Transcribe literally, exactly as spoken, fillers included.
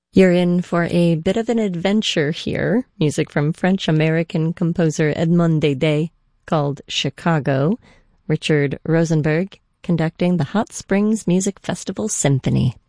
You're in for a bit of an adventure here. Music from French-American composer Edmond Dede called Chicago. Richard Rosenberg conducting the Hot Springs Music Festival Symphony.